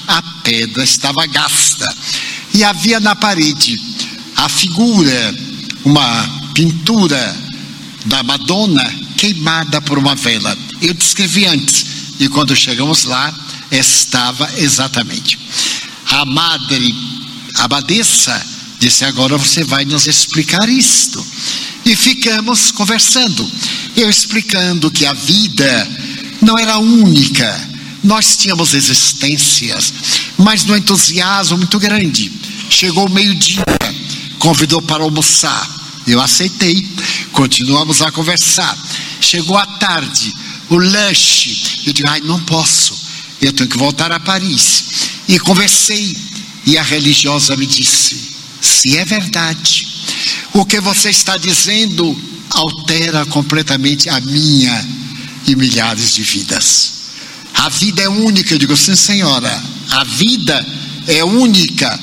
a pedra estava gasta. E havia na parede a figura, uma pintura da Madonna queimada por uma vela. Eu descrevi antes, e quando chegamos lá, estava exatamente. A madre, a abadesa, disse: agora você vai nos explicar isto. E ficamos conversando, eu explicando que a vida não era única, nós tínhamos existências, mas no entusiasmo muito grande. Chegou o meio-dia, convidou para almoçar, eu aceitei, continuamos a conversar. Chegou a tarde, o lanche, eu digo: ai, não posso, eu tenho que voltar a Paris. E conversei, e a religiosa me disse: se é verdade, o que você está dizendo altera completamente a minha e milhares de vidas. A vida é única. Eu digo: sim, senhora, a vida é única,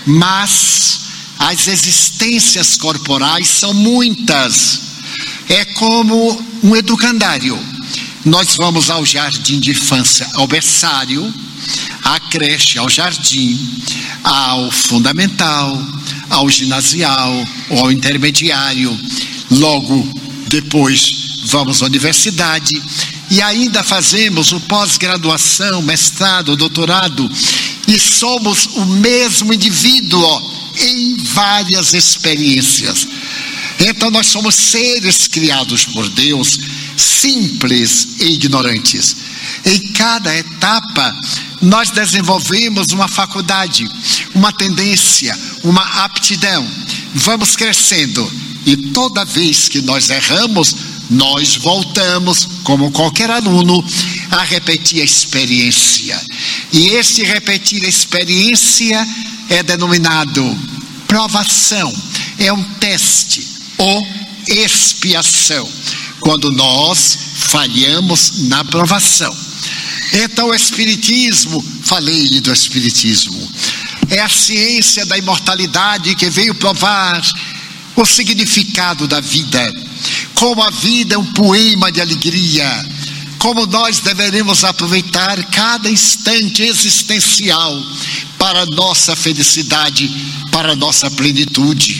mas as existências corporais são muitas. É como um educandário. Nós vamos ao jardim de infância, ao berçário, à creche, ao jardim, ao fundamental, ao ginasial, ou ao intermediário. Logo depois vamos à universidade e ainda fazemos o pós-graduação, mestrado, doutorado, e somos o mesmo indivíduo em várias experiências. Então nós somos seres criados por Deus, simples e ignorantes. Em cada etapa nós desenvolvemos uma faculdade, uma tendência, uma aptidão. Vamos crescendo e toda vez que nós erramos, nós voltamos, como qualquer aluno, a repetir a experiência. E esse repetir a experiência é denominado provação, é um teste ou expiação, quando nós falhamos na provação. Então o Espiritismo, falei-lhe do Espiritismo, é a ciência da imortalidade que veio provar o significado da vida, como a vida é um poema de alegria, como nós deveremos aproveitar cada instante existencial para a nossa felicidade, para a nossa plenitude.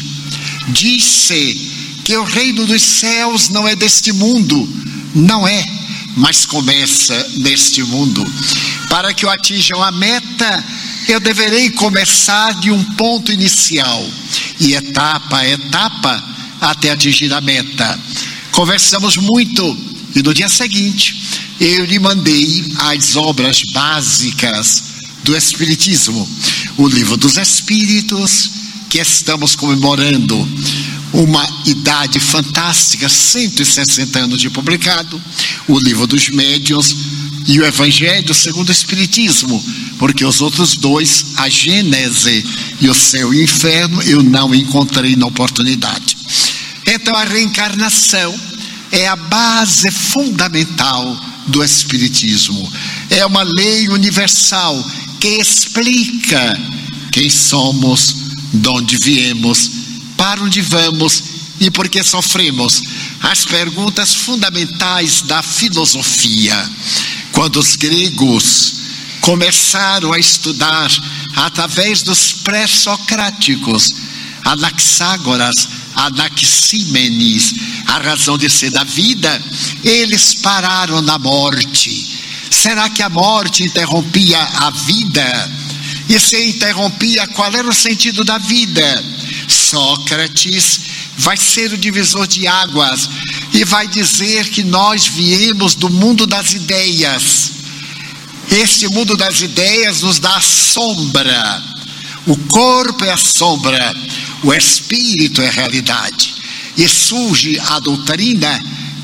Diz-se que o reino dos céus não é deste mundo, não é, mas começa neste mundo. Para que eu atinja a meta, eu deverei começar de um ponto inicial, e etapa a etapa, até atingir a meta. Conversamos muito, e no dia seguinte, eu lhe mandei as obras básicas do Espiritismo, o Livro dos Espíritos, que estamos comemorando uma idade fantástica, 160 anos de publicado, o Livro dos Médiuns e o Evangelho segundo o Espiritismo, porque os outros dois, a Gênese e o Céu e o Inferno, eu não encontrei na oportunidade. Então a reencarnação é a base fundamental do Espiritismo, é uma lei universal que explica quem somos, de onde viemos, para onde vamos e por que sofremos. As perguntas fundamentais da filosofia. Quando os gregos começaram a estudar através dos pré-socráticos, Anaxágoras, Anaxímenes, a razão de ser da vida, eles pararam na morte. Será que a morte interrompia a vida? E se interrompia, qual era o sentido da vida? Sócrates vai ser o divisor de águas e vai dizer que nós viemos do mundo das ideias. Este mundo das ideias nos dá a sombra. O corpo é a sombra, o espírito é a realidade. E surge a doutrina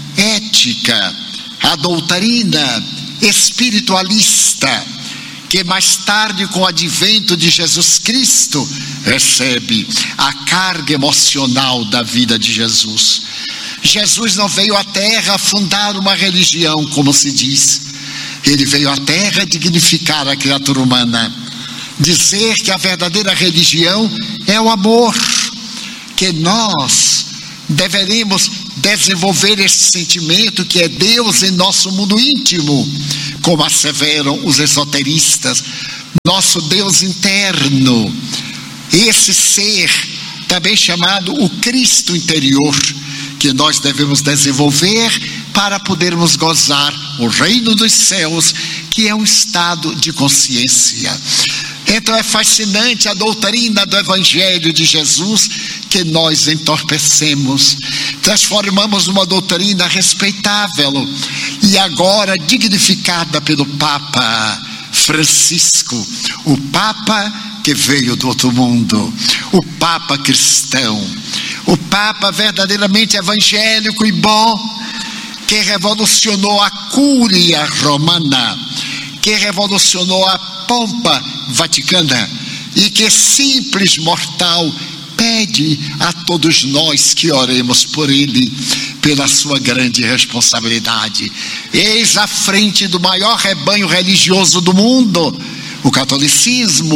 ética, a doutrina espiritualista, que mais tarde, com o advento de Jesus Cristo, recebe a carga emocional da vida de Jesus. Jesus não veio à terra fundar uma religião, como se diz. Ele veio à terra dignificar a criatura humana, dizer que a verdadeira religião é o amor, que nós deveremos desenvolver esse sentimento que é Deus em nosso mundo íntimo, como asseveram os esoteristas, nosso Deus interno, esse ser também chamado o Cristo interior, que nós devemos desenvolver para podermos gozar o reino dos céus, que é um estado de consciência. Então é fascinante a doutrina do Evangelho de Jesus, que nós entorpecemos, transformamos numa doutrina respeitável e agora dignificada pelo Papa Francisco, o Papa que veio do outro mundo, o Papa cristão, o Papa verdadeiramente evangélico e bom, que revolucionou a Cúria Romana, que revolucionou a pompa vaticana e que simples mortal pede a todos nós que oremos por ele, pela sua grande responsabilidade. Eis à frente do maior rebanho religioso do mundo, o catolicismo,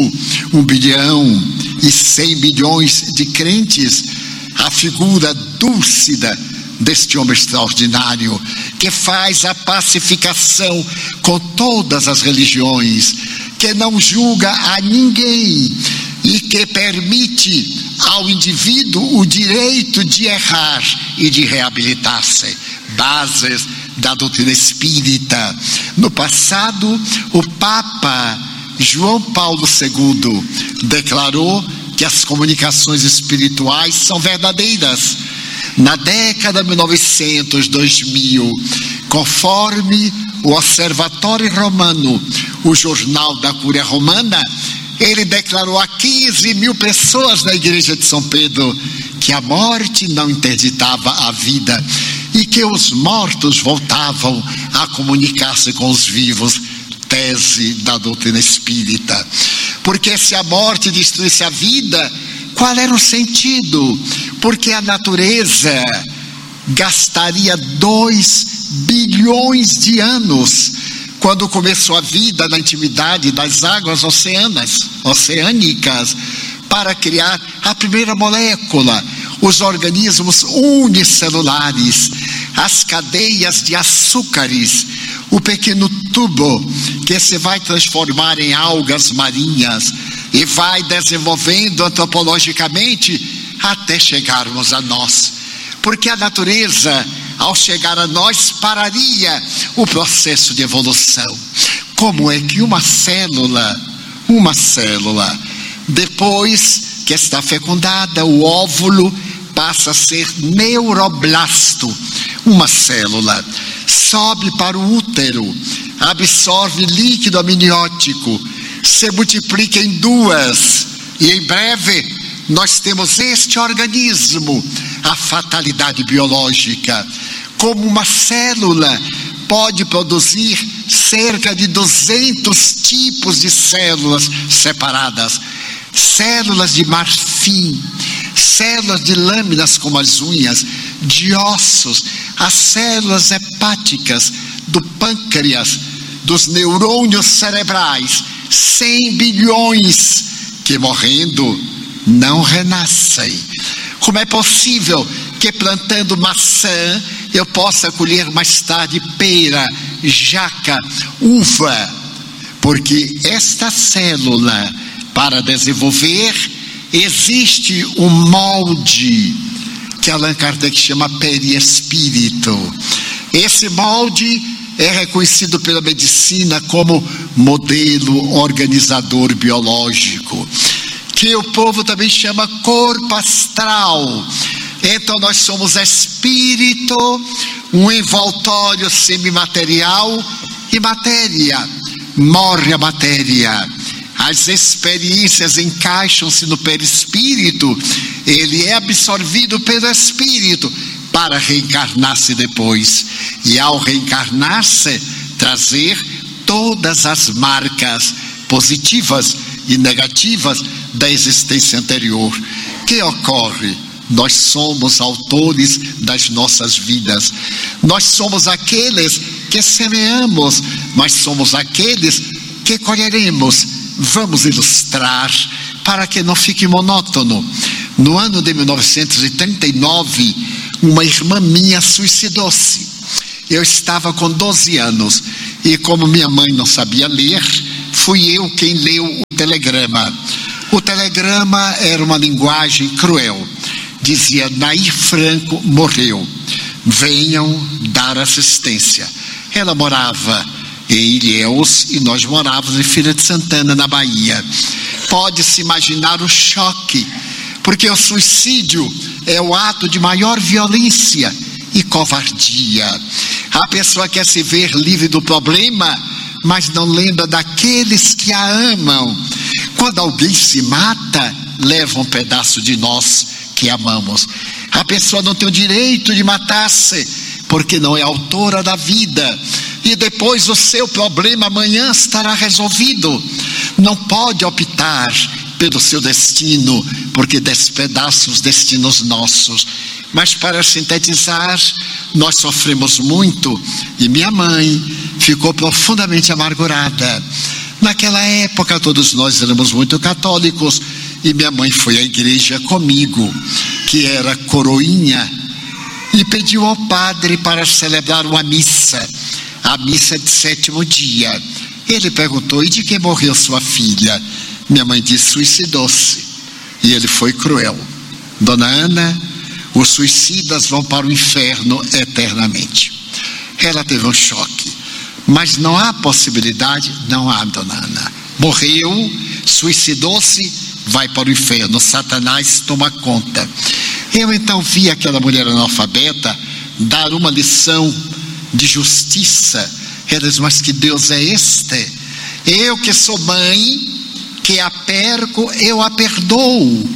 1,1 bilhão de crentes, a figura dúlcida deste homem extraordinário, que faz a pacificação com todas as religiões, que não julga a ninguém e que permite ao indivíduo o direito de errar e de reabilitar-se. Bases da doutrina espírita. No passado, o Papa João Paulo II declarou que as comunicações espirituais são verdadeiras. Na década de 1900, 2000, conforme o Observatório Romano, o jornal da Cúria Romana, ele declarou a 15 mil pessoas da igreja de São Pedro que a morte não interditava a vida e que os mortos voltavam a comunicar-se com os vivos, tese da doutrina espírita. Porque se a morte destruísse a vida, qual era o sentido? Porque a natureza gastaria 2 bilhões de anos quando começou a vida na intimidade das águas oceânicas para criar a primeira molécula, os organismos unicelulares, as cadeias de açúcares, o pequeno tubo que se vai transformar em algas marinhas e vai desenvolvendo antropologicamente até chegarmos a nós. Porque a natureza, ao chegar a nós, pararia o processo de evolução. Como é que uma célula, depois que está fecundada, o óvulo passa a ser neuroblasto, uma célula, sobe para o útero, absorve líquido amniótico, se multiplica em 2, e em breve nós temos este organismo, a fatalidade biológica. Como uma célula pode produzir cerca de 200 tipos de células separadas, células de marfim, células de lâminas como as unhas, de ossos, as células hepáticas, do pâncreas, dos neurônios cerebrais, 100 bilhões que morrendo não renascem. Como é possível que plantando maçã eu possa colher mais tarde pera, jaca, uva? Porque esta célula, para desenvolver, existe um molde que Allan Kardec chama perispírito. Esse molde é reconhecido pela medicina como modelo organizador biológico, que o povo também chama corpo astral. Então nós somos espírito, um envoltório semimaterial e matéria. Morre a matéria, as experiências encaixam-se no perispírito, ele é absorvido pelo espírito para reencarnar-se depois, e ao reencarnar-se trazer todas as marcas positivas e negativas da existência anterior. Que ocorre? Nós somos autores das nossas vidas, nós somos aqueles que semeamos, mas somos aqueles que colheremos. Vamos ilustrar para que não fique monótono. No ano de 1939, uma irmã minha suicidou-se. Eu estava com 12 anos e, como minha mãe não sabia ler, fui eu quem leu o telegrama. O telegrama era uma linguagem cruel. Dizia: Nair Franco morreu, venham dar assistência. Ela morava em Ilhéus e nós morávamos em Feira de Santana, na Bahia. Pode-se imaginar o choque, porque o suicídio é o ato de maior violência e covardia. A pessoa quer se ver livre do problema, mas não lembra daqueles que a amam. Quando alguém se mata, leva um pedaço de nós que amamos. A pessoa não tem o direito de matar-se, porque não é autora da vida. E depois o seu problema amanhã estará resolvido. Não pode optar pelo seu destino, porque despedaça os destinos nossos. Mas, para sintetizar, nós sofremos muito e minha mãe ficou profundamente amargurada. Naquela época todos nós éramos muito católicos e minha mãe foi à igreja comigo, que era coroinha, e pediu ao padre para celebrar uma missa, a missa de 7º dia. Ele perguntou: e de quem morreu sua filha? Minha mãe disse: suicidou-se. E ele foi cruel. Dona Ana, os suicidas vão para o inferno eternamente. Ela teve um choque. Mas não há possibilidade? Não há, dona Ana. Morreu, suicidou-se, vai para o inferno. Satanás toma conta. Eu então vi aquela mulher analfabeta dar uma lição de justiça. Ela diz: mas que Deus é este? Eu que sou mãe, que a perco, eu a perdoo.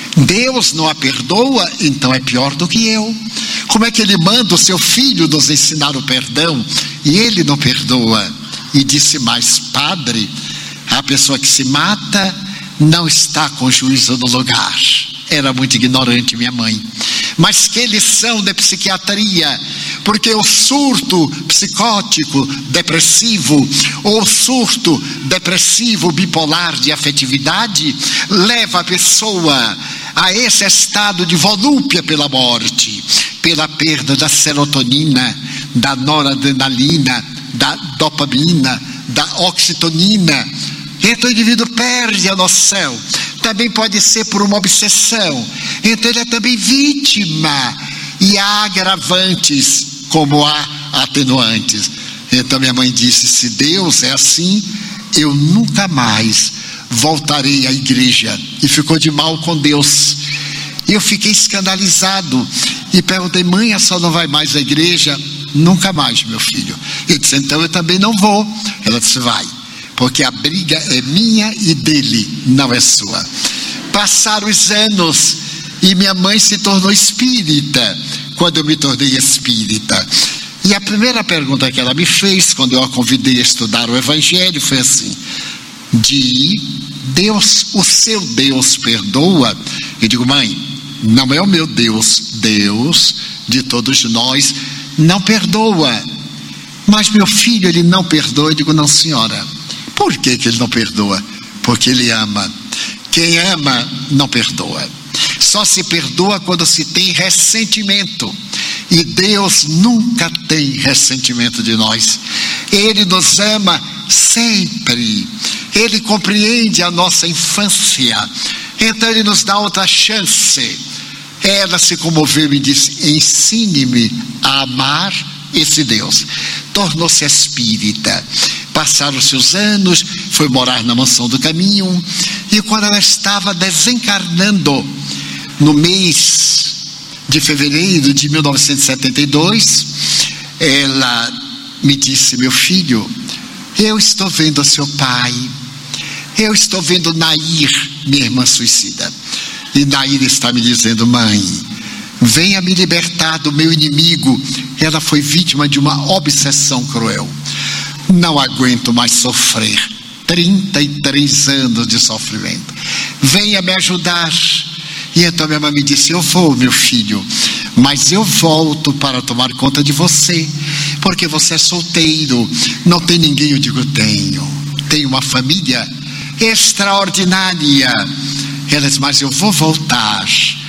Deus não a perdoa, então é pior do que eu. Como é que ele manda o seu filho nos ensinar o perdão e ele não perdoa? E disse mais: padre, a pessoa que se mata não está com juízo no lugar. Era muito ignorante minha mãe. Mas que lição de psiquiatria, porque o surto psicótico depressivo, ou surto depressivo bipolar de afetividade, leva a pessoa a esse estado de volúpia pela morte, pela perda da serotonina, da noradrenalina, da dopamina, da oxitocina. Então o indivíduo perde a noção. Também pode ser por uma obsessão. Então ele é também vítima. E há agravantes como há atenuantes. Então minha mãe disse: se Deus é assim, eu nunca mais voltarei à igreja. E ficou de mal com Deus. Eu fiquei escandalizado e perguntei: mãe, a senhora não vai mais à igreja? Nunca mais, meu filho. Eu disse: então eu também não vou. Ela disse: vai, porque a briga é minha e dele, não é sua. Passaram os anos e minha mãe se tornou espírita quando eu me tornei espírita. E a primeira pergunta que ela me fez quando eu a convidei a estudar o Evangelho foi assim: Deus, o seu Deus perdoa? Eu digo: mãe, não é o meu Deus, Deus de todos nós não perdoa. Mas meu filho, ele não perdoa. Eu digo: não, senhora. Por que ele não perdoa? Porque ele ama. Quem ama não perdoa. Só se perdoa quando se tem ressentimento. E Deus nunca tem ressentimento de nós. Ele nos ama sempre. Ele compreende a nossa infância. Então ele nos dá outra chance. Ela se comoveu e disse: ensine-me a amar esse Deus. Tornou-se espírita. Passaram seus anos, foi morar na Mansão do Caminho, e quando ela estava desencarnando, no mês de fevereiro de 1972, ela me disse: meu filho, eu estou vendo seu pai, eu estou vendo Nair, minha irmã suicida, e Nair está me dizendo: mãe, venha me libertar do meu inimigo. Ela foi vítima de uma obsessão cruel. Não aguento mais sofrer. 33 anos de sofrimento. Venha me ajudar. E então minha mãe me disse: eu vou, meu filho, mas eu volto para tomar conta de você, porque você é solteiro, não tem ninguém. Eu digo: tenho uma família extraordinária. Ela disse: mas eu vou voltar.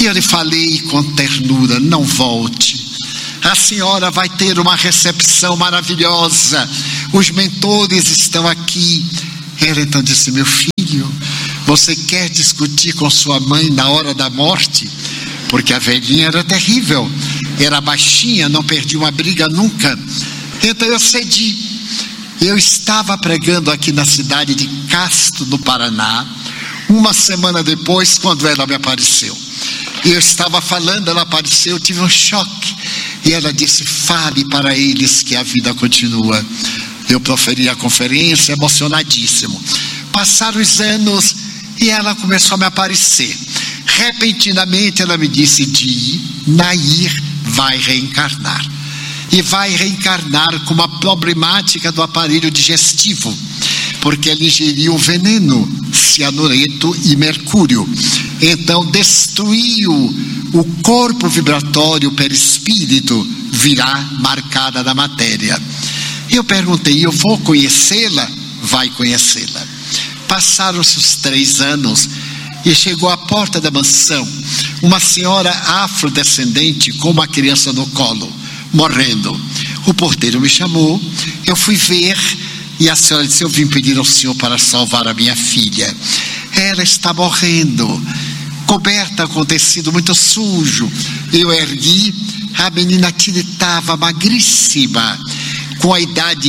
E eu lhe falei com ternura: não volte, a senhora vai ter uma recepção maravilhosa, os mentores estão aqui. Ela então disse: meu filho, você quer discutir com sua mãe na hora da morte? Porque a velhinha era terrível, era baixinha, não perdia uma briga nunca. Então eu cedi. Eu estava pregando aqui na cidade de Castro, no Paraná, uma semana depois, quando ela me apareceu. Eu estava falando, ela apareceu, eu tive um choque. E ela disse: fale para eles que a vida continua. Eu proferi a conferência, emocionadíssimo. Passaram os anos e ela começou a me aparecer. Repentinamente ela me disse: Di, Nair vai reencarnar. E vai reencarnar com uma problemática do aparelho digestivo, porque ela ingeriu veneno, cianureto e mercúrio. Então destruiu o corpo vibratório perispírito, virá marcada na matéria. Eu perguntei: eu vou conhecê-la? Vai conhecê-la. Passaram-se os 3 anos e chegou à porta da mansão uma senhora afrodescendente com uma criança no colo, morrendo. O porteiro me chamou, eu fui ver e a senhora disse: eu vim pedir ao senhor para salvar a minha filha. Ela está morrendo, coberta com tecido muito sujo. Eu ergui, a menina tiritava, magríssima, com a idade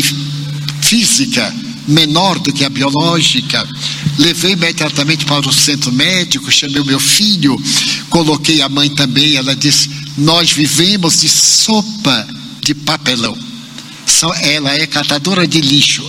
física menor do que a biológica. Levei imediatamente para o centro médico, chamei o meu filho, coloquei a mãe também. Ela disse: nós vivemos de sopa de papelão. Ela é catadora de lixo,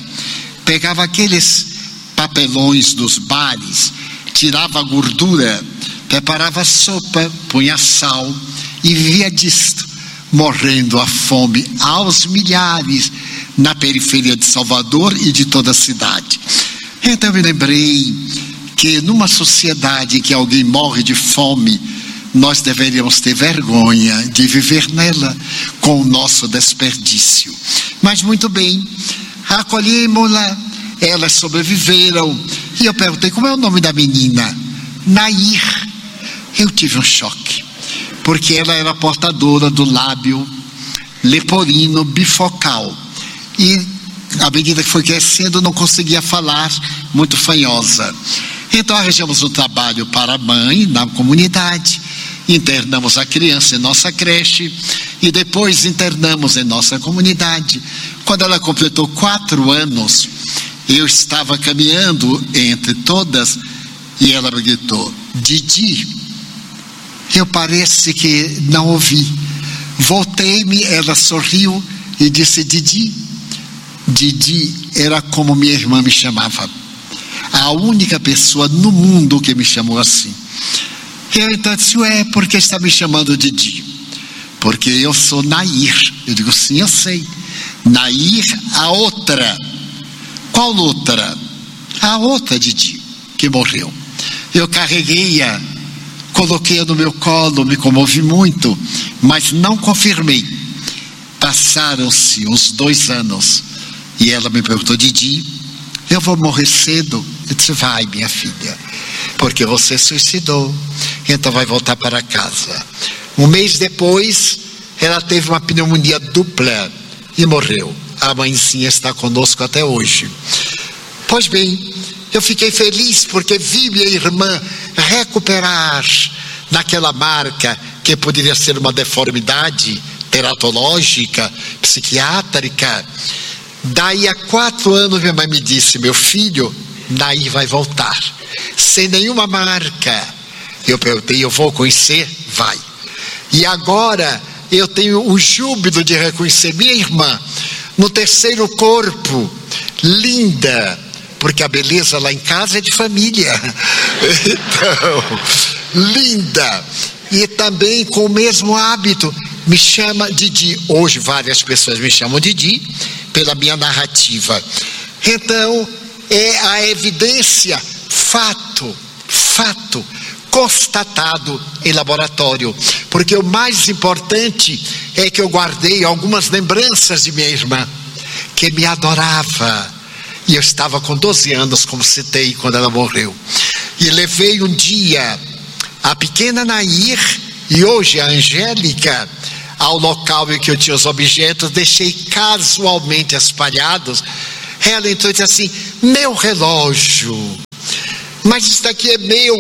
pegava aqueles papelões dos bares, tirava a gordura, preparava sopa, punha sal e vivia disto, morrendo à fome aos milhares na periferia de Salvador e de toda a cidade. Então eu me lembrei que numa sociedade que alguém morre de fome, nós deveríamos ter vergonha de viver nela com o nosso desperdício. Mas muito bem, acolhemos-la, elas sobreviveram. E eu perguntei: como é o nome da menina? Nair. Eu tive um choque, porque ela era portadora do lábio leporino bifocal. E à medida que foi crescendo, não conseguia falar, muito fanhosa. Então arranjamos um trabalho para a mãe na comunidade, internamos a criança em nossa creche e depois internamos em nossa comunidade. Quando ela completou 4 anos, eu estava caminhando entre todas e ela me gritou: Didi. Eu parece que não ouvi. Voltei-me, ela sorriu e disse: Didi. Didi era como minha irmã me chamava, a única pessoa no mundo que me chamou assim. Eu então disse: por que está me chamando Didi? Porque eu sou Nair. Eu digo: sim, eu sei. Nair, a outra. Qual outra? A outra Didi, que morreu. Eu carreguei-a, coloquei-a no meu colo, me comovi muito, mas não confirmei. Passaram-se uns 2 anos e ela me perguntou: Didi, eu vou morrer cedo? Eu disse: vai, minha filha, porque você suicidou, então vai voltar para casa. 1 mês depois, ela teve uma pneumonia dupla e morreu. A mãezinha está conosco até hoje. Pois bem, eu fiquei feliz porque vi minha irmã recuperar naquela marca que poderia ser uma deformidade teratológica, psiquiátrica. Daí a 4 anos minha mãe me disse: meu filho, Nair vai voltar, sem nenhuma marca. Eu perguntei: eu vou conhecer? Vai. E agora eu tenho o júbilo de reconhecer minha irmã no 3º corpo, linda, porque a beleza lá em casa é de família. Então, linda, e também com o mesmo hábito, me chama Didi. Hoje várias pessoas me chamam Didi pela minha narrativa. Então é a evidência, fato constatado em laboratório, porque o mais importante é que eu guardei algumas lembranças de minha irmã, que me adorava, e eu estava com 12 anos, como citei, quando ela morreu, e levei um dia a pequena Nair e hoje a Angélica, ao local em que eu tinha os objetos, deixei casualmente espalhados. Ela entrou e disse assim: meu relógio, mas isso daqui é meu.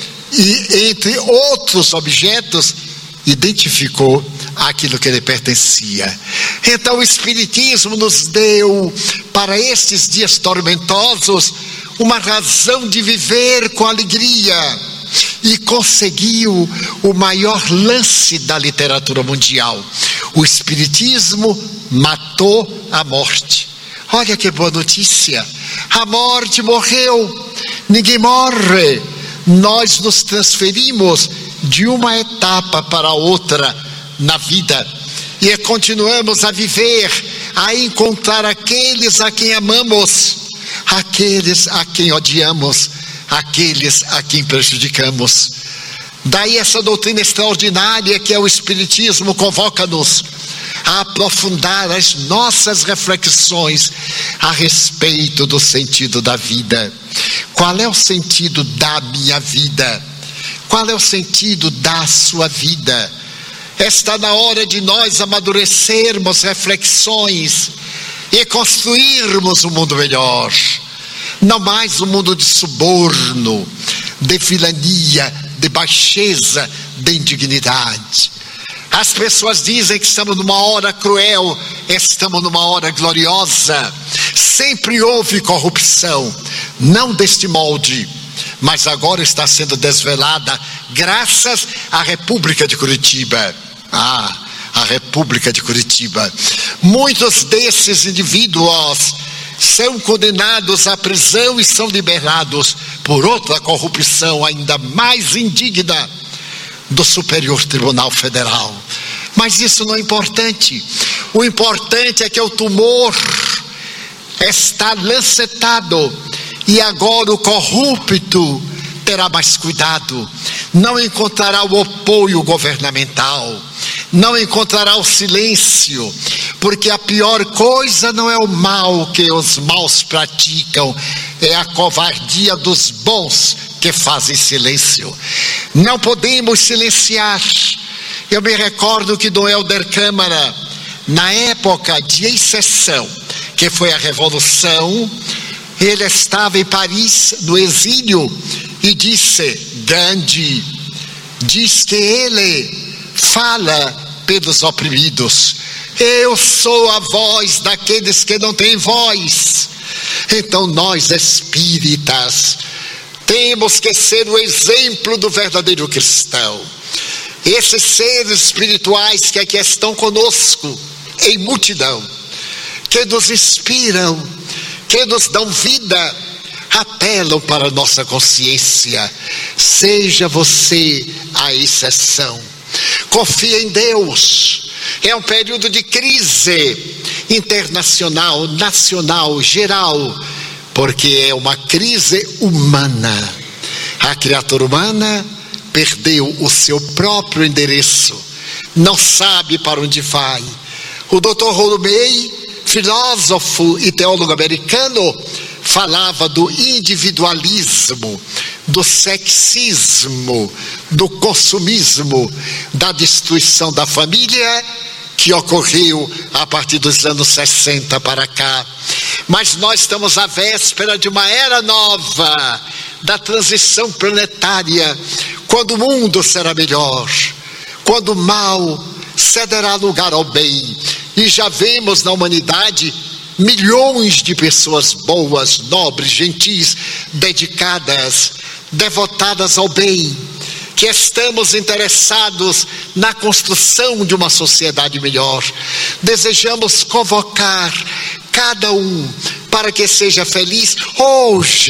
E entre outros objetos, identificou aquilo que lhe pertencia. Então o Espiritismo nos deu, para estes dias tormentosos, uma razão de viver com alegria, e conseguiu o maior lance da literatura mundial. O Espiritismo matou a morte. Olha que boa notícia: a morte morreu. Ninguém morre. Nós nos transferimos de uma etapa para outra na vida e continuamos a viver, a encontrar aqueles a quem amamos, aqueles a quem odiamos, aqueles a quem prejudicamos. Daí essa doutrina extraordinária que é o Espiritismo convoca-nos a aprofundar as nossas reflexões a respeito do sentido da vida. Qual é o sentido da minha vida? Qual é o sentido da sua vida? Está na hora de nós amadurecermos reflexões e construirmos um mundo melhor. Não mais um mundo de suborno, de vilania, de baixeza, de indignidade. As pessoas dizem que estamos numa hora cruel, estamos numa hora gloriosa. Sempre houve corrupção, não deste molde, mas agora está sendo desvelada graças à República de Curitiba. A República de Curitiba. Muitos desses indivíduos são condenados à prisão e são liberados por outra corrupção ainda mais indigna do Superior Tribunal Federal. Mas isso não é importante. O importante é que o tumor está lancetado e agora o corrupto terá mais cuidado. Não encontrará o apoio governamental, não encontrará o silêncio, porque a pior coisa não é o mal que os maus praticam, é a covardia dos bons que fazem silêncio. Não podemos silenciar. Eu me recordo que Dom Helder Câmara, na época de exceção, que foi a Revolução, ele estava em Paris, no exílio, e disse: Gandhi diz que ele fala pelos oprimidos. Eu sou a voz daqueles que não têm voz. Então nós espíritas temos que ser o exemplo do verdadeiro cristão. Esses seres espirituais que aqui estão conosco em multidão, que nos inspiram, que nos dão vida, apelam para a nossa consciência. Seja você a exceção. Confie em Deus. É um período de crise internacional, nacional, geral, porque é uma crise humana. A criatura humana perdeu o seu próprio endereço, não sabe para onde vai. O Dr. Rolomei, filósofo e teólogo americano, falava do individualismo, do sexismo, do consumismo, da destruição da família que ocorreu a partir dos anos 60 para cá. Mas nós estamos à véspera de uma era nova, da transição planetária, quando o mundo será melhor, quando o mal cederá lugar ao bem. E já vemos na humanidade milhões de pessoas boas, nobres, gentis, dedicadas, devotadas ao bem, que estamos interessados na construção de uma sociedade melhor. Desejamos convocar cada um para que seja feliz hoje.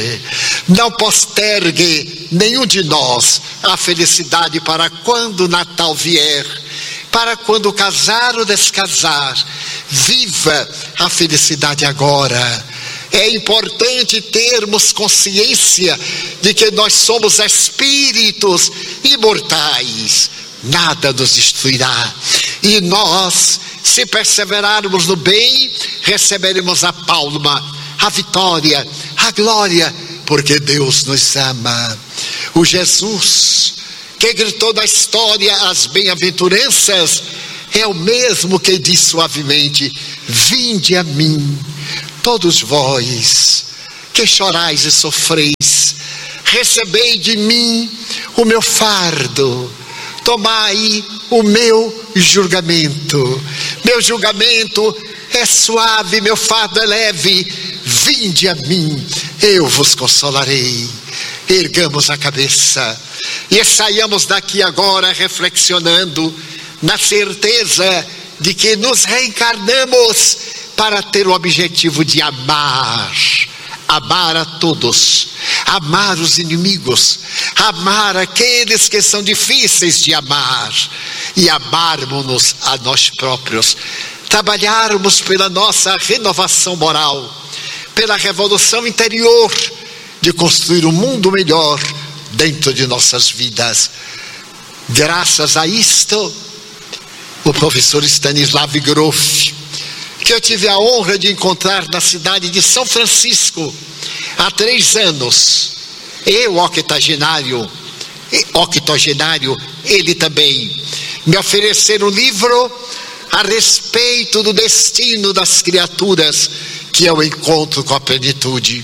Não postergue nenhum de nós a felicidade para quando o Natal vier, para quando casar ou descasar. Viva a felicidade agora. É importante termos consciência de que nós somos espíritos imortais. Nada nos destruirá. E nós, se perseverarmos no bem, receberemos a palma, a vitória, a glória, porque Deus nos ama. O Jesus que gritou na história as bem-aventuranças, é o mesmo que diz suavemente: vinde a mim, todos vós que chorais e sofreis, recebei de mim o meu fardo, tomai o meu julgamento. Meu julgamento é suave, meu fardo é leve. Vinde a mim, eu vos consolarei. Ergamos a cabeça e saiamos daqui agora reflexionando na certeza de que nos reencarnamos para ter o objetivo de amar a todos, amar os inimigos, amar aqueles que são difíceis de amar e amarmos-nos a nós próprios, trabalharmos pela nossa renovação moral, pela revolução interior, de construir um mundo melhor dentro de nossas vidas. Graças a isto, o professor Stanislav Grof, que eu tive a honra de encontrar na cidade de São Francisco há 3 anos, eu octogenário, ele também, me ofereceram um livro a respeito do destino das criaturas, que é o encontro com a plenitude.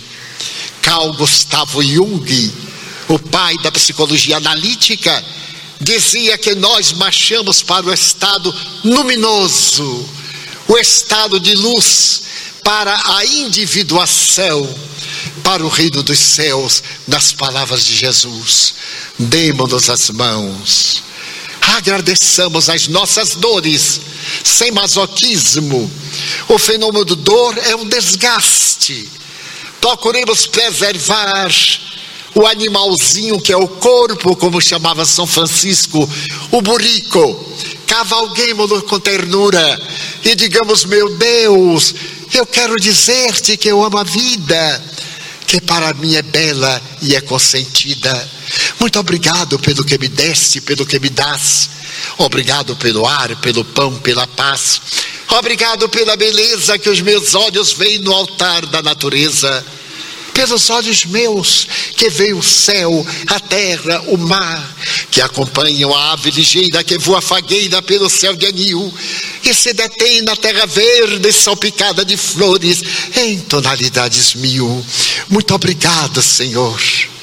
Carl Gustav Jung, o pai da psicologia analítica, dizia que nós marchamos para o estado luminoso, o estado de luz, para a individuação, para o reino dos céus, nas palavras de Jesus. Demos-nos as mãos, agradeçamos as nossas dores, sem masoquismo. O fenômeno do dor é um desgaste. Procuremos preservar o animalzinho que é o corpo, como chamava São Francisco, o burrico. Cavalguemo-lo com ternura e digamos: meu Deus, eu quero dizer-te que eu amo a vida, que para mim é bela e é consentida. Muito obrigado pelo que me deste, pelo que me dás. Obrigado pelo ar, pelo pão, pela paz. Obrigado pela beleza que os meus olhos veem no altar da natureza. Pelos olhos meus que veem o céu, a terra, o mar, que acompanham a ave ligeira que voa fagueira pelo céu de anil e se detém na terra verde salpicada de flores em tonalidades 1000. Muito obrigado, Senhor,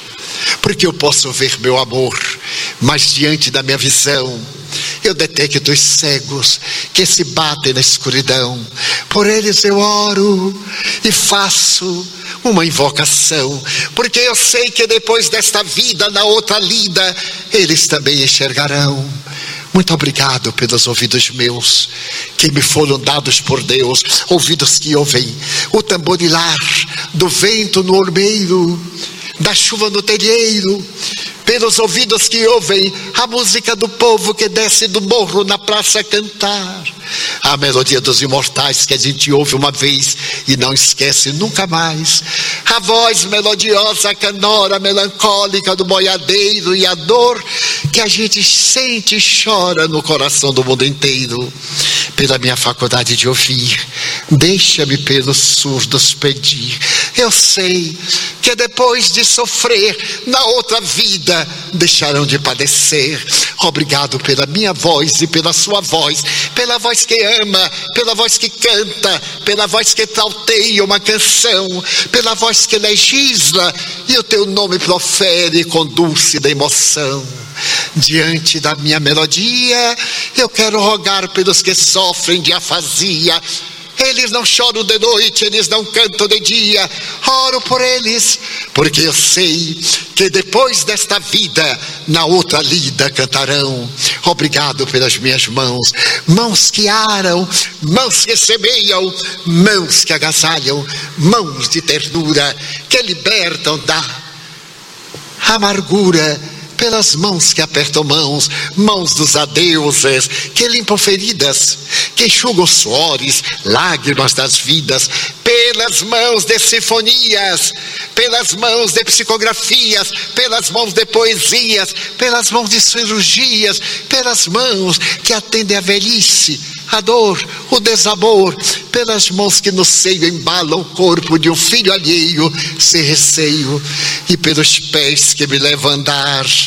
porque eu posso ver meu amor, mas diante da minha visão eu detecto os cegos que se batem na escuridão. Por eles eu oro e faço uma invocação, porque eu sei que depois desta vida, na outra lida, eles também enxergarão. Muito obrigado pelos ouvidos meus, que me foram dados por Deus, ouvidos que ouvem o tamborilar do vento no ormeiro, da chuva no telheiro, pelos ouvidos que ouvem a música do povo que desce do morro na praça a cantar, a melodia dos imortais que a gente ouve uma vez e não esquece nunca mais, a voz melodiosa, canora, melancólica do boiadeiro e a dor que a gente sente e chora no coração do mundo inteiro. Pela minha faculdade de ouvir, deixa-me pelos surdos pedir. Eu sei que depois de sofrer, na outra vida deixarão de padecer. Obrigado pela minha voz e pela sua voz, pela voz que ama, pela voz que canta, pela voz que trauteia uma canção, pela voz que legisla e o teu nome profere com dulce da emoção. Diante da minha melodia, eu quero rogar pelos que sofrem de afasia. Eles não choram de noite, eles não cantam de dia. Oro por eles, porque eu sei que depois desta vida, na outra lida cantarão. Obrigado pelas minhas mãos, mãos que aram, mãos que semeiam, mãos que agasalham, mãos de ternura que libertam da amargura, pelas mãos que apertam mãos, mãos dos adeuses, que limpam feridas, que enxugam suores, lágrimas das vidas, pelas mãos de sinfonias, pelas mãos de psicografias, pelas mãos de poesias, pelas mãos de cirurgias, pelas mãos que atendem a velhice, a dor, o desamor, pelas mãos que no seio embalam o corpo de um filho alheio sem receio, e pelos pés que me levam a andar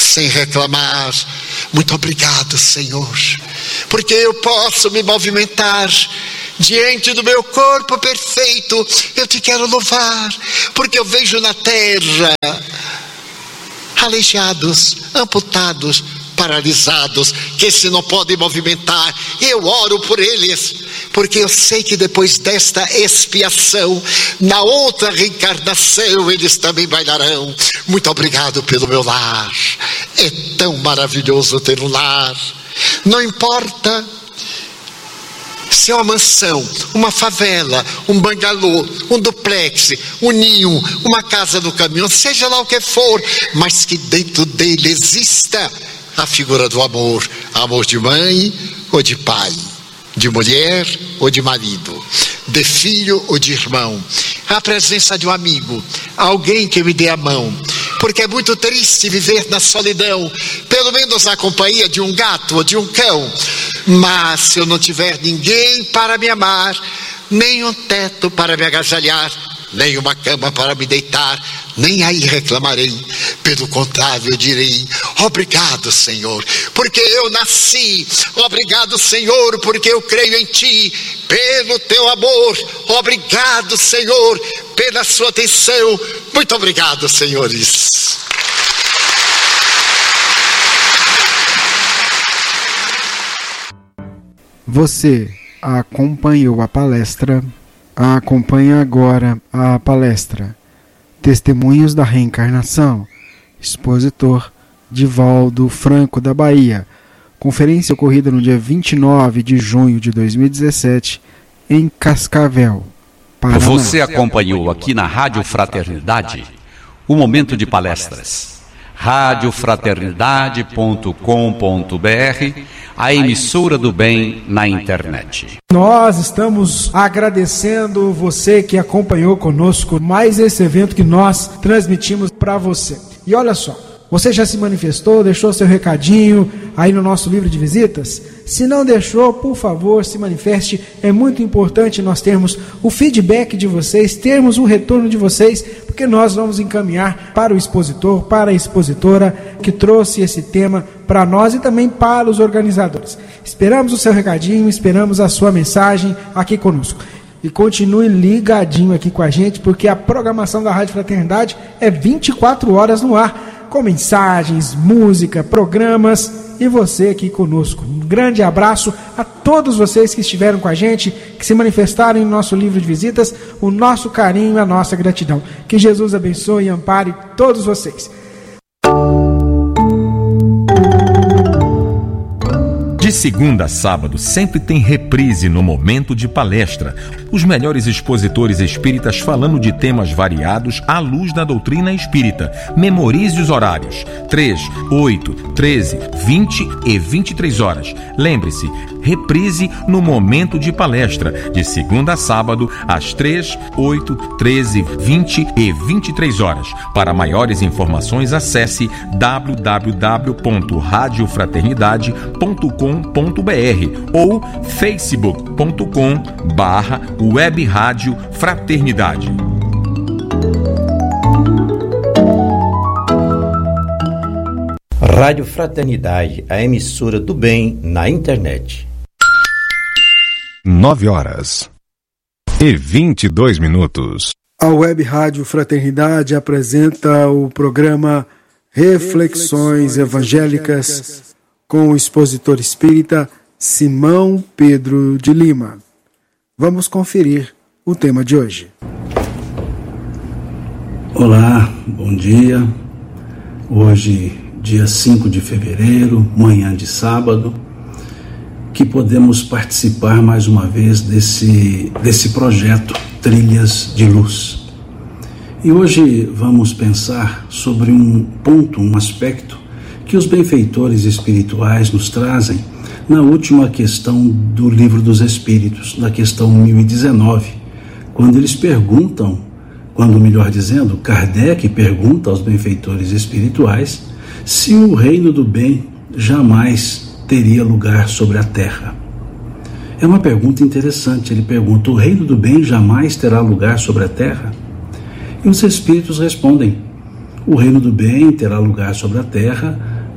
sem reclamar. Muito obrigado, Senhor, porque eu posso me movimentar diante do meu corpo perfeito. Eu te quero louvar, porque eu vejo na terra aleijados, amputados, paralisados, que se não podem movimentar. Eu oro por eles, porque eu sei que depois desta expiação, na outra reencarnação, eles também bailarão. Muito obrigado pelo meu lar. É tão maravilhoso ter um lar. Não importa se é uma mansão, uma favela, um bangalô, um duplex, um ninho, uma casa no caminhão, seja lá o que for, mas que dentro dele exista a figura do amor. Amor de mãe ou de pai, de mulher ou de marido, de filho ou de irmão. A presença de um amigo, alguém que me dê a mão, porque é muito triste viver na solidão, pelo menos na companhia de um gato ou de um cão. Mas se eu não tiver ninguém para me amar, nem um teto para me agasalhar, nem uma cama para me deitar, nem aí reclamarei. Pelo contrário, eu direi: obrigado, Senhor, porque eu nasci. Obrigado, Senhor, porque eu creio em Ti, pelo Teu amor. Obrigado, Senhor, pela Sua atenção. Muito obrigado, senhores. Você acompanhou a palestra. Acompanha agora a palestra Testemunhos da Reencarnação, expositor Divaldo Franco, da Bahia. Conferência ocorrida no dia 29 de junho de 2017 em Cascavel, Paraná. Você acompanhou aqui na Rádio Fraternidade o momento de palestras. radiofraternidade.com.br, a emissora do bem na internet. Nós estamos agradecendo você que acompanhou conosco mais esse evento que nós transmitimos para você. E olha só, você já se manifestou, deixou seu recadinho aí no nosso livro de visitas? Se não deixou, por favor, se manifeste. É muito importante nós termos o feedback de vocês, termos o retorno de vocês, porque nós vamos encaminhar para o expositor, para a expositora que trouxe esse tema para nós e também para os organizadores. Esperamos o seu recadinho, esperamos a sua mensagem aqui conosco. E continue ligadinho aqui com a gente, porque a programação da Rádio Fraternidade é 24 horas no ar, com mensagens, música, programas e você aqui conosco. Um grande abraço a todos vocês que estiveram com a gente, que se manifestaram no nosso livro de visitas, o nosso carinho e a nossa gratidão. Que Jesus abençoe e ampare todos vocês. De segunda a sábado, sempre tem reprise no momento de palestra. Os melhores expositores espíritas falando de temas variados à luz da doutrina espírita. Memorize os horários: 3, 8, 13, 20 e 23 horas. Lembre-se, reprise no momento de palestra, de segunda a sábado, às 3, 8, 13, 20 e 23 horas. Para maiores informações, acesse www.radiofraternidade.com.br ou facebook.com/Web Rádio Fraternidade. Rádio Fraternidade, a emissora do bem na internet. 9h22. A Web Rádio Fraternidade apresenta o programa Reflexões Evangélicas com o expositor espírita Simão Pedro de Lima. Vamos conferir o tema de hoje. Olá, bom dia. Hoje, dia 5 de fevereiro, manhã de sábado, que podemos participar mais uma vez desse projeto Trilhas de Luz. E hoje vamos pensar sobre um ponto, um aspecto que os benfeitores espirituais nos trazem na última questão do Livro dos Espíritos, na questão 1019, quando eles perguntam, melhor dizendo, Kardec pergunta aos benfeitores espirituais se o reino do bem jamais teria lugar sobre a terra. É uma pergunta interessante. Ele pergunta: o reino do bem jamais terá lugar sobre a terra? E os espíritos respondem: o reino do bem terá lugar sobre a terra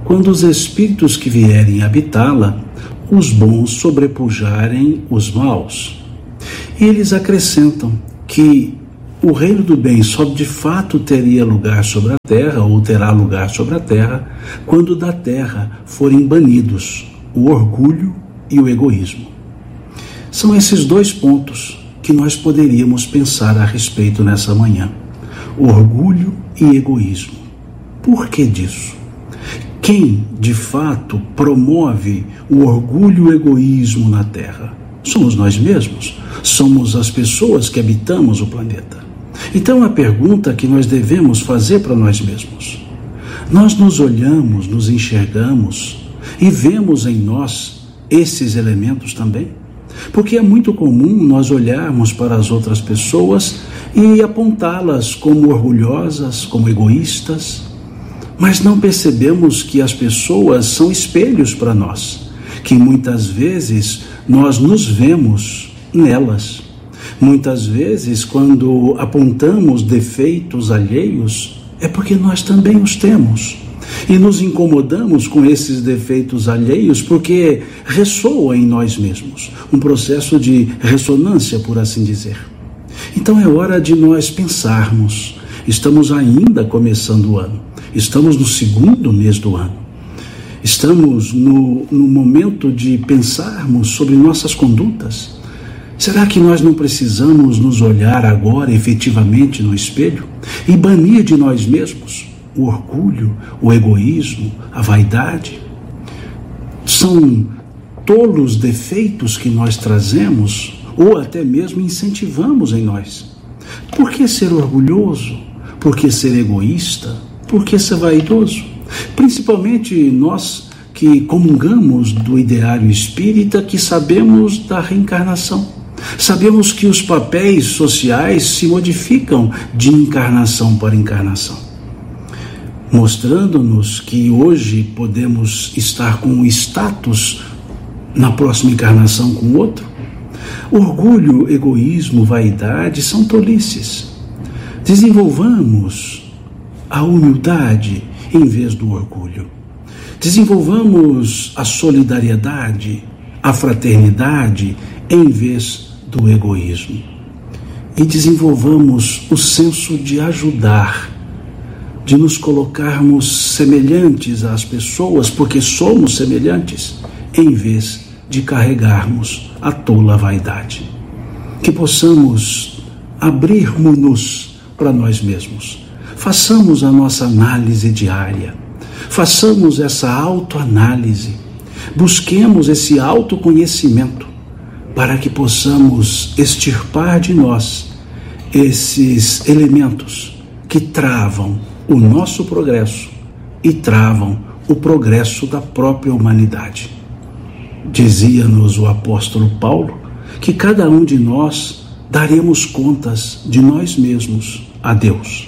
quando os espíritos que vierem habitá-la, os bons sobrepujarem os maus. E eles acrescentam que o reino do bem só de fato teria lugar sobre a terra, ou terá lugar sobre a terra, quando da terra forem banidos o orgulho e o egoísmo. São esses dois pontos que nós poderíamos pensar a respeito nessa manhã. Orgulho e egoísmo. Por que disso? Quem, de fato, promove o orgulho e o egoísmo na Terra? Somos nós mesmos. Somos as pessoas que habitamos o planeta. Então, a pergunta que nós devemos fazer para nós mesmos: nós nos olhamos, nos enxergamos e vemos em nós esses elementos também? Porque é muito comum nós olharmos para as outras pessoas e apontá-las como orgulhosas, como egoístas, mas não percebemos que as pessoas são espelhos para nós, que muitas vezes nós nos vemos nelas. Muitas vezes, quando apontamos defeitos alheios, é porque nós também os temos. E nos incomodamos com esses defeitos alheios porque ressoa em nós mesmos, um processo de ressonância, por assim dizer. Então é hora de nós pensarmos. Estamos ainda começando o ano, estamos no segundo mês do ano, estamos no momento de pensarmos sobre nossas condutas. Será que nós não precisamos nos olhar agora efetivamente no espelho e banir de nós mesmos o orgulho, o egoísmo, a vaidade? São tolos defeitos que nós trazemos ou até mesmo incentivamos em nós. Por que ser orgulhoso? Por que ser egoísta? Por que ser vaidoso? Principalmente nós que comungamos do ideário espírita, que sabemos da reencarnação. Sabemos que os papéis sociais se modificam de encarnação para encarnação, mostrando-nos que hoje podemos estar com um status, na próxima encarnação com outro. Orgulho, egoísmo, vaidade são tolices. Desenvolvamos a humildade em vez do orgulho. Desenvolvamos a solidariedade, a fraternidade em vez do egoísmo. E desenvolvamos o senso de ajudar, de nos colocarmos semelhantes às pessoas, porque somos semelhantes, em vez de carregarmos a tola vaidade. Que possamos abrirmos-nos para nós mesmos. Façamos a nossa análise diária. Façamos essa autoanálise. Busquemos esse autoconhecimento para que possamos extirpar de nós esses elementos que travam o nosso progresso e travam o progresso da própria humanidade. Dizia-nos o apóstolo Paulo que cada um de nós daremos contas de nós mesmos a Deus.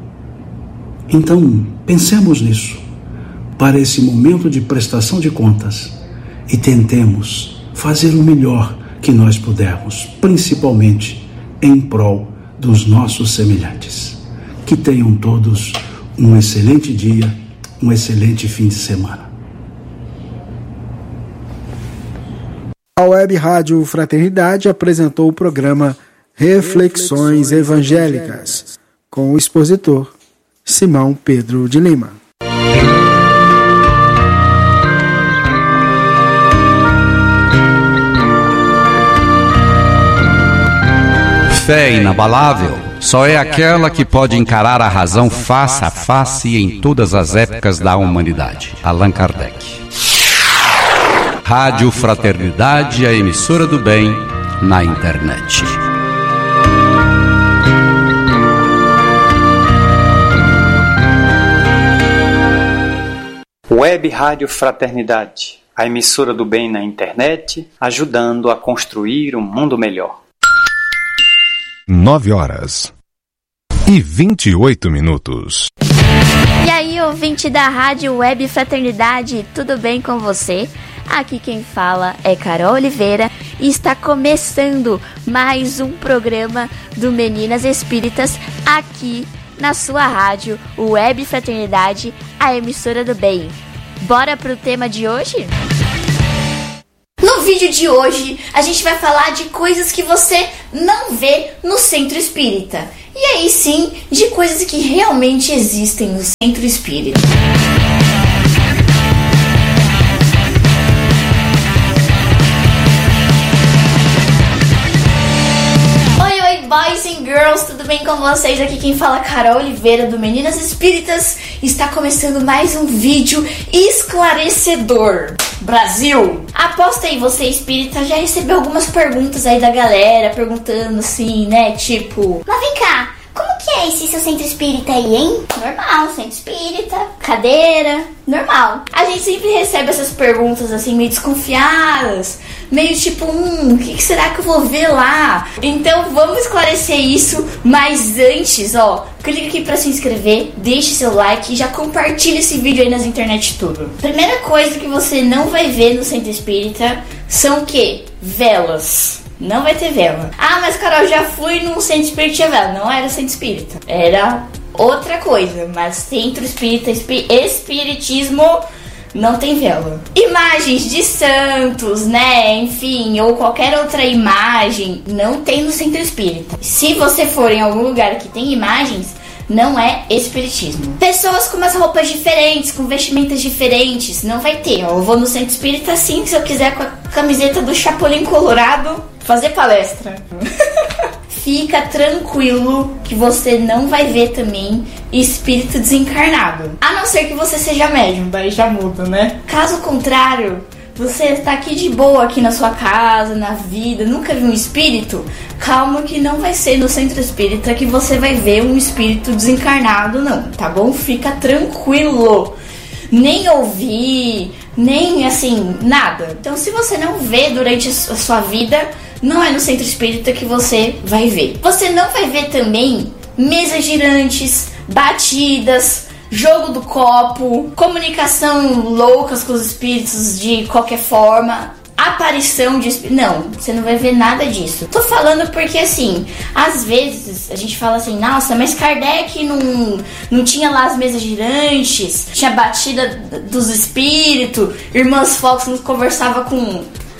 Então, pensemos nisso, para esse momento de prestação de contas, e tentemos fazer o melhor que nós pudermos, principalmente em prol dos nossos semelhantes. Que tenham todos um excelente dia, um excelente fim de semana. A Web Rádio Fraternidade apresentou o programa Reflexões Evangélicas, com o expositor Simão Pedro de Lima. Fé inabalável só é aquela que pode encarar a razão face a face em todas as épocas da humanidade. Allan Kardec. Rádio Fraternidade, a emissora do bem na internet. Web Rádio Fraternidade, a emissora do bem na internet, ajudando a construir um mundo melhor. 9h28. E aí, ouvinte da Rádio Web Fraternidade, tudo bem com você? Aqui quem fala é Carol Oliveira e está começando mais um programa do Meninas Espíritas aqui na sua rádio Web Fraternidade, a emissora do bem. Bora pro tema de hoje? No vídeo de hoje, a gente vai falar de coisas que você não vê no centro espírita. E aí sim, de coisas que realmente existem no centro espírita. Boys and Girls, tudo bem com vocês? Aqui quem fala é Carol Oliveira do Meninas Espíritas. Está começando mais um vídeo esclarecedor. Brasil! Aposto aí, você espírita já recebeu algumas perguntas aí da galera, perguntando assim, né, tipo... Mas vem cá, como que é esse seu centro espírita aí, hein? Normal, centro espírita, cadeira, normal. A gente sempre recebe essas perguntas assim, meio desconfiadas, meio tipo, o que será que eu vou ver lá? Então vamos esclarecer isso, mas antes, ó, clica aqui pra se inscrever, deixe seu like e já compartilha esse vídeo aí nas internet tudo. Primeira coisa que você não vai ver no centro espírita são o quê? Velas. Não vai ter vela. Ah, mas Carol, já fui num centro espírita e tinha vela. Não era centro espírita, era outra coisa. Mas centro espírita, espiritismo, não tem vela. Imagens de santos, né? Enfim, ou qualquer outra imagem, não tem no centro espírita. Se você for em algum lugar que tem imagens, não é espiritismo. Pessoas com umas roupas diferentes, com vestimentas diferentes, não vai ter. Eu vou no centro espírita assim, se eu quiser, com a camiseta do Chapolin Colorado, fazer palestra. Fica tranquilo que você não vai ver também espírito desencarnado. A não ser que você seja médium, daí já muda, né? Caso contrário, você está aqui de boa aqui na sua casa, na vida, nunca viu um espírito? Calma que não vai ser no centro espírita que você vai ver um espírito desencarnado, não, tá bom? Fica tranquilo. Nem ouvir, nem assim, nada. Então se você não vê durante a sua vida, não é no centro espírita que você vai ver. Você não vai ver também mesas girantes, batidas, jogo do copo, comunicação loucas com os espíritos de qualquer forma, aparição de espíritos. Não, você não vai ver nada disso. Tô falando porque assim, às vezes a gente fala assim, nossa, mas Kardec não tinha lá as mesas girantes, tinha batida dos espíritos, Irmãs Fox não conversava com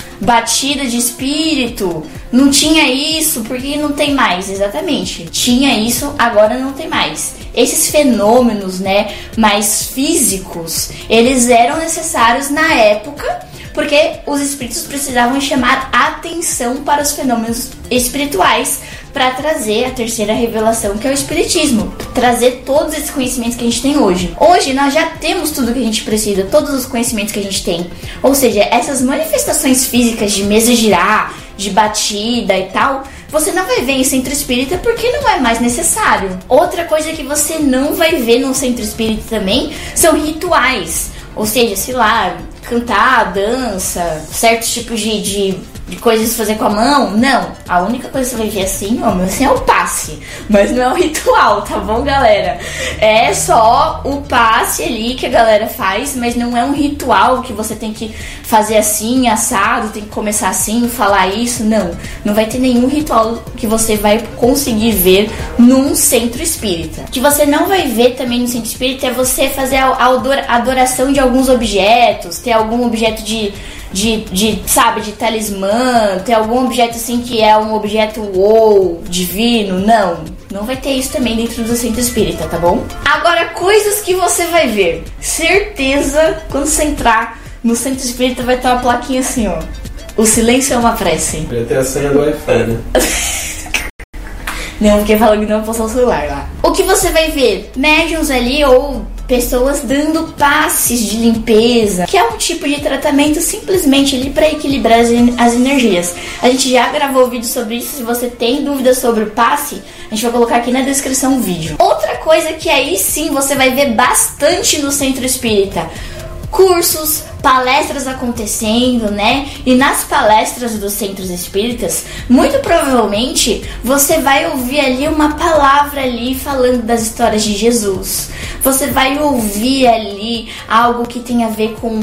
batida de espírito, não tinha isso, porque não tem mais, exatamente. Tinha isso, agora não tem mais. Esses fenômenos, né, mais físicos, eles eram necessários na época, porque os espíritos precisavam chamar atenção para os fenômenos espirituais para trazer a terceira revelação, que é o espiritismo, trazer todos esses conhecimentos que a gente tem hoje. Hoje nós já temos tudo que a gente precisa, todos os conhecimentos que a gente tem. Ou seja, essas manifestações físicas de mesa girar, de batida e tal, você não vai ver em centro espírita porque não é mais necessário. Outra coisa que você não vai ver no centro espírita também são rituais. Ou seja, sei lá, cantar, dança, certos tipos de coisas fazer com a mão. Não, a única coisa que você vai ver assim, ó, assim é o passe, mas não é um ritual, tá bom, galera? É só o passe ali que a galera faz, mas não é um ritual que você tem que fazer assim, assado, tem que começar assim, falar isso. Não vai ter nenhum ritual que você vai conseguir ver num centro espírita. O que você não vai ver também no centro espírita é você fazer a adoração de alguns objetos, ter algum objeto de talismã, ter algum objeto assim que é um objeto divino. Não vai ter isso também dentro do centro espírita, tá bom? Agora, coisas que você vai ver. Certeza, quando você entrar no centro espírita vai ter uma plaquinha assim, ó. O silêncio é uma prece. Vai ter a senha do Wi-Fi, né? Não, porque falou que não postou o celular lá. O que você vai ver? Médiuns ali ou pessoas dando passes de limpeza, que é um tipo de tratamento simplesmente ali para equilibrar as energias. A gente já gravou vídeo sobre isso. Se você tem dúvidas sobre o passe, a gente vai colocar aqui na descrição o vídeo. Outra coisa que aí sim você vai ver bastante no centro espírita: cursos, palestras acontecendo, né? E nas palestras dos centros espíritas, muito provavelmente você vai ouvir ali uma palavra ali falando das histórias de Jesus. Você vai ouvir ali algo que tem a ver com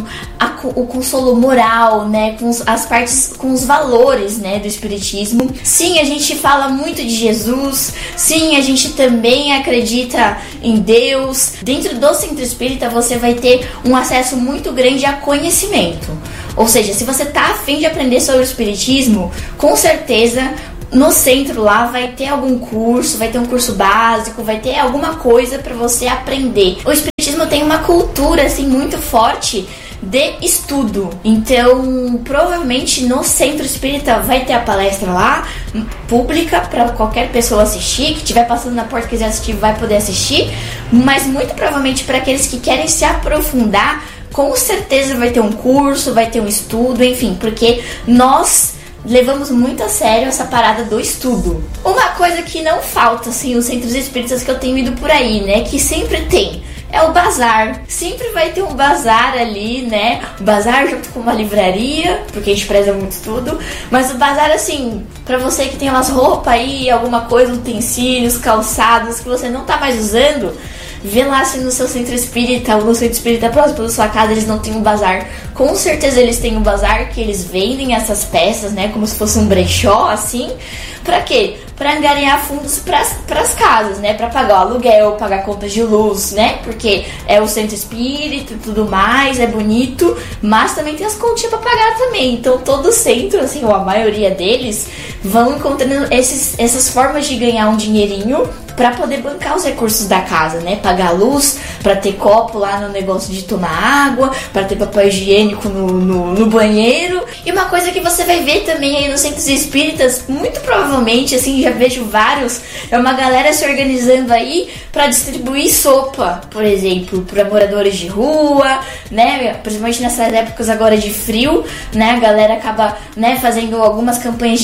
o consolo moral, né? Com as partes, com os valores, né, do espiritismo. Sim, a gente fala muito de Jesus. Sim, a gente também acredita em Deus. Dentro do centro espírita você vai ter um acesso muito grande a conhecimento. Ou seja, se você tá a fim de aprender sobre o espiritismo, com certeza no centro lá vai ter algum curso, vai ter um curso básico, vai ter alguma coisa para você aprender. O espiritismo tem uma cultura assim muito forte de estudo. Então, provavelmente no centro espírita vai ter a palestra lá, pública, para qualquer pessoa assistir, que estiver passando na porta e quiser assistir, vai poder assistir, mas muito provavelmente para aqueles que querem se aprofundar, com certeza vai ter um curso, vai ter um estudo, enfim, porque nós levamos muito a sério essa parada do estudo. Uma coisa que não falta, assim, nos centros espíritas que eu tenho ido por aí, né, que sempre tem, é o bazar. Sempre vai ter um bazar ali, né? O bazar junto com uma livraria, porque a gente preza muito tudo. Mas o bazar, assim, pra você que tem umas roupas aí, alguma coisa, utensílios, calçados que você não tá mais usando, vê lá se no seu centro espírita ou no centro espírita próximo da sua casa eles não têm um bazar. Com certeza eles têm um bazar que eles vendem essas peças, né? Como se fosse um brechó, assim. Pra quê? Pra angariar fundos pras casas, né? Pra pagar o aluguel, pagar contas de luz, né? Porque é o centro espírita e tudo mais, é bonito, mas também tem as continhas pra pagar também. Então todo centro, assim, ou a maioria deles, vão encontrando essas formas de ganhar um dinheirinho pra poder bancar os recursos da casa, né? Pagar luz, pra ter copo lá no negócio de tomar água, pra ter papel higiênico no banheiro. E uma coisa que você vai ver também aí nos centros espíritas, muito provavelmente, assim, já vejo vários, é uma galera se organizando aí pra distribuir sopa, por exemplo, para moradores de rua, né? Principalmente nessas épocas agora de frio, né? A galera acaba, né, fazendo algumas campanhas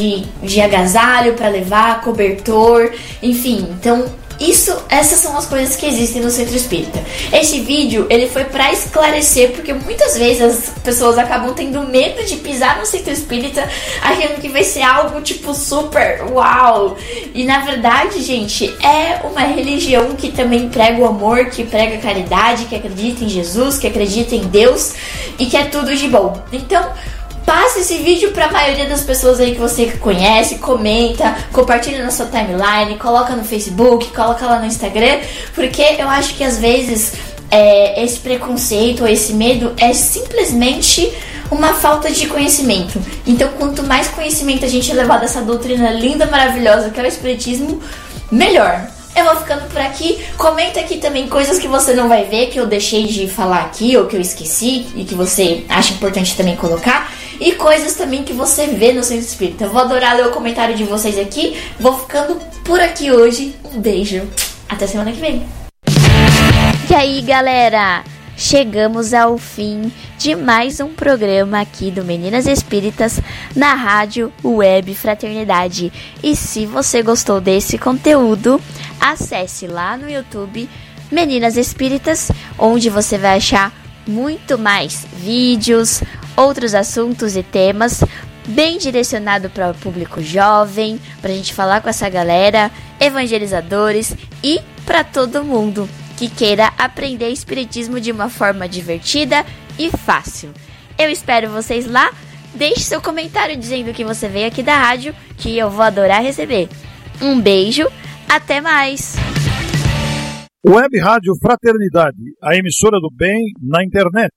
de agasalho pra levar, cobertor, enfim. Então, essas são as coisas que existem no centro espírita. Esse vídeo, ele foi pra esclarecer, porque muitas vezes as pessoas acabam tendo medo de pisar no centro espírita, achando que vai ser algo tipo super uau. E na verdade, gente, é uma religião que também prega o amor, que prega a caridade, que acredita em Jesus, que acredita em Deus e que é tudo de bom. Então, passe esse vídeo para a maioria das pessoas aí que você conhece, comenta, compartilha na sua timeline, coloca no Facebook, coloca lá no Instagram, porque eu acho que às vezes esse preconceito ou esse medo é simplesmente uma falta de conhecimento. Então, quanto mais conhecimento a gente levar dessa doutrina linda, maravilhosa que é o espiritismo, melhor. Eu vou ficando por aqui. Comenta aqui também coisas que você não vai ver, que eu deixei de falar aqui ou que eu esqueci e que você acha importante também colocar. E coisas também que você vê no centro espírita. Eu vou adorar ler o comentário de vocês aqui. Vou ficando por aqui hoje. Um beijo. Até semana que vem. E aí, galera? Chegamos ao fim de mais um programa aqui do Meninas Espíritas na Rádio Web Fraternidade. E se você gostou desse conteúdo, acesse lá no YouTube Meninas Espíritas, onde você vai achar muito mais vídeos, outros assuntos e temas, bem direcionado para o público jovem, para a gente falar com essa galera, evangelizadores e para todo mundo que queira aprender espiritismo de uma forma divertida e fácil. Eu espero vocês lá. Deixe seu comentário dizendo que você veio aqui da rádio, que eu vou adorar receber. Um beijo, até mais! Web Rádio Fraternidade, a emissora do bem na internet.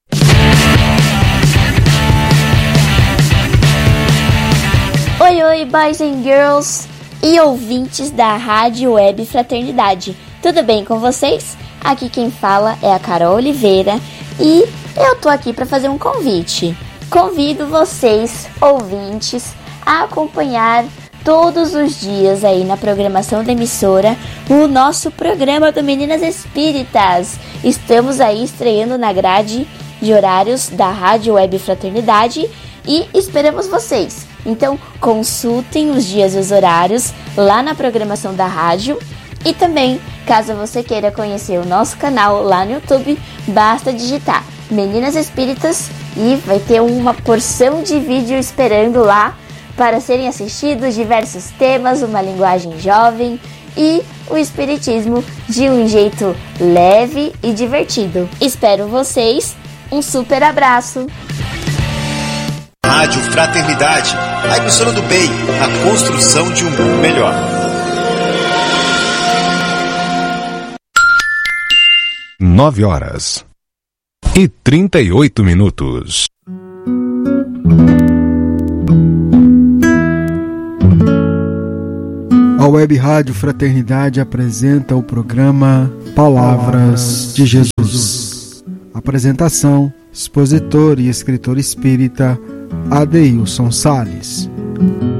Oi, boys and girls e ouvintes da Rádio Web Fraternidade. Tudo bem com vocês? Aqui quem fala é a Carol Oliveira e eu tô aqui para fazer um convite. Convido vocês, ouvintes, a acompanhar todos os dias aí na programação da emissora o nosso programa do Meninas Espíritas. Estamos aí estreando na grade de horários da Rádio Web Fraternidade e esperamos vocês. Então consultem os dias e os horários lá na programação da rádio. E também, caso você queira conhecer o nosso canal lá no YouTube, basta digitar Meninas Espíritas, e vai ter uma porção de vídeo esperando lá para serem assistidos, diversos temas, uma linguagem jovem e o espiritismo de um jeito leve e divertido. Espero vocês, um super abraço! Rádio Fraternidade, a emissora do bem, a construção de um mundo melhor. Nove horas e 38 minutos. A Web Rádio Fraternidade apresenta o programa Palavras de Jesus. Apresentação: expositor e escritor espírita Adeilson Sales.